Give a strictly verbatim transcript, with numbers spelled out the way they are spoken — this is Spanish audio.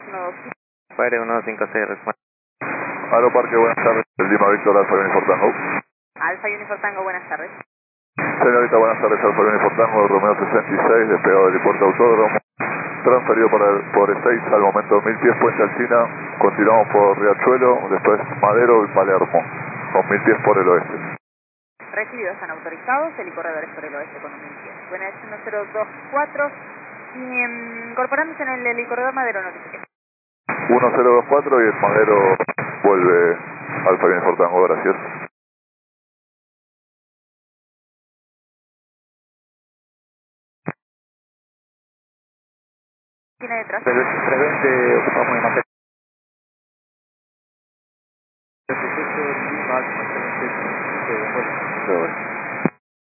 No, Fire uno cinco seis, responde. Aeroparque, buenas tardes. El Lima Víctor Alfa Unifor Tango. Alfa Unifor Tango, buenas tardes. Señorita, buenas tardes. Alfa Unifor Tango, Romeo sesenta y seis, despegado del aeropuerto Autódromo. Transferido por, el, por Ezeiza al momento mil pies Puente Alsina. Continuamos por Riachuelo, después Madero y Palermo, con mil pies por el oeste. Recibidos, están autorizados, helicorredores por el oeste con un mil pies. Buenas, uno cero dos cuatro. Y um, incorporándose en el helicorredor Madero, notifique. uno cero dos cuatro y el Madero vuelve Alfa Unifor Tango, gracias. ¿Tiene detrás? trescientos veinte, ocupamos el mate. Lima, trescientos veinte,